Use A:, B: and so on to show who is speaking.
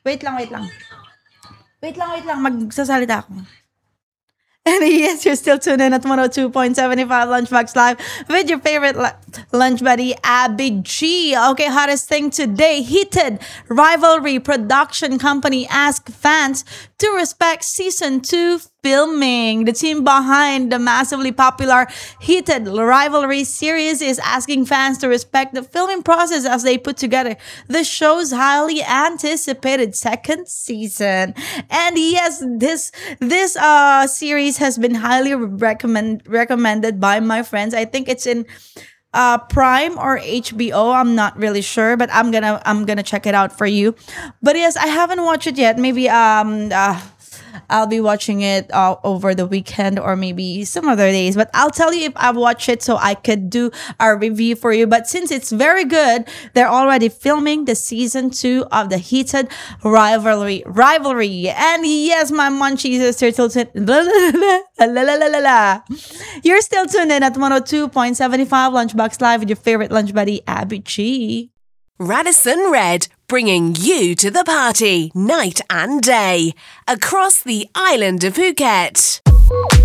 A: Wait lang, wait lang. Wait lang. Magsasalita ako. And yes, you're still tuned in at 102.75 Lunchbox Live with your favorite lunch buddy, Abby G. Okay, hottest thing today. Heated rivalry production company ask fans to respect season 2 filming. The team behind the massively popular Heated rivalry series is asking fans to respect the filming process as they put together the show's highly anticipated second season. And yes, this series has been highly recommended by my friends. I think it's in Prime or HBO. I'm not really sure, but I'm gonna check it out for you. But yes, I haven't watched it yet. Maybe I'll be watching it over the weekend or maybe some other days. But I'll tell you if I've watched it so I could do a review for you. But since it's very good, they're already filming the season 2 of the Heated rivalry. And yes, my munchies are still tuned. You're still tuned in at 102.75 Lunchbox Live with your favorite lunch buddy, Abby G.
B: Radisson Red, bringing you to the party night and day across the island of Phuket.